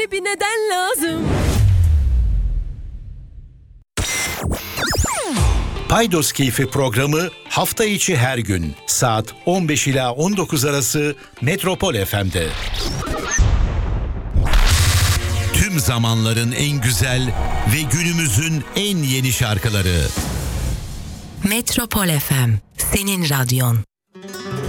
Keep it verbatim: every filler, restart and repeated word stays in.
önemli bir neden lazım. Paydos Keyfi programı hafta içi her gün saat on beş ila on dokuz arası Metropol F M'de. Tüm zamanların en güzel ve günümüzün en yeni şarkıları. Metropol F M, senin radyon.